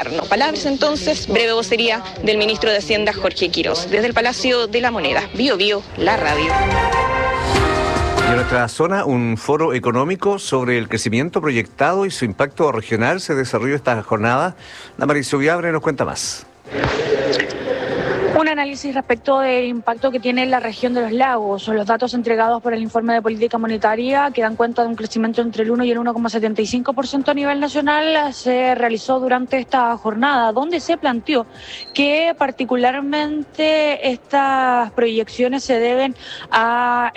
gobierno. Palabras entonces, breve vocería del ministro de Hacienda, Jorge Quirós. Desde el Palacio de la Moneda, Bío Bío, la radio. Y en nuestra zona, un foro económico sobre el crecimiento proyectado y su impacto regional se desarrolló esta jornada. Damaris Viabre nos cuenta más. Un análisis respecto del impacto que tiene la región de los lagos. Los datos entregados por el informe de política monetaria que dan cuenta de un crecimiento entre el 1 y el 1,75% a nivel nacional se realizó durante esta jornada, donde se planteó que particularmente estas proyecciones se deben a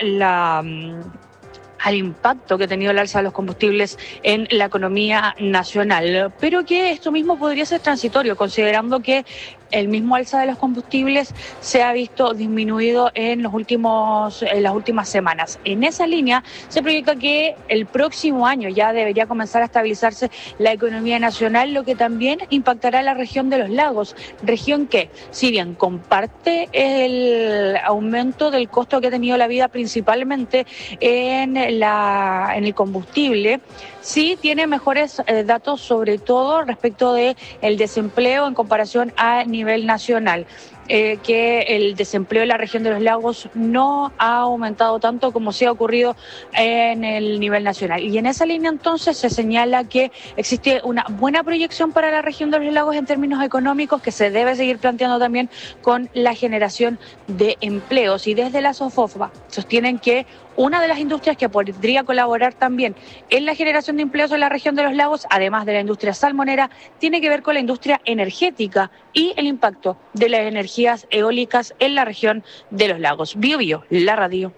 al impacto que ha tenido el alza de los combustibles en la economía nacional, pero que esto mismo podría ser transitorio, considerando que el mismo alza de los combustibles se ha visto disminuido en las últimas semanas. En esa línea se proyecta que el próximo año ya debería comenzar a estabilizarse la economía nacional, lo que también impactará a la región de los lagos, región que, si bien comparte el aumento del costo que ha tenido la vida principalmente en el combustible, sí tiene mejores datos, sobre todo respecto de el desempleo en comparación a nivel nacional. Que el desempleo en la región de los lagos no ha aumentado tanto como sí ha ocurrido en el nivel nacional. Y en esa línea entonces se señala que existe una buena proyección para la región de los lagos en términos económicos, que se debe seguir planteando también con la generación de empleos. Y desde la SOFOFA sostienen que una de las industrias que podría colaborar también en la generación de empleos en la región de los lagos, además de la industria salmonera, tiene que ver con la industria energética y el impacto de las energías eólicas en la región de los lagos. Bío Bío, la radio.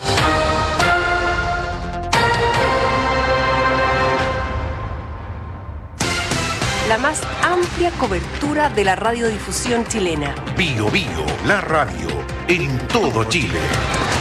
La más amplia cobertura de la radiodifusión chilena. Bío Bío, la radio, en todo Chile.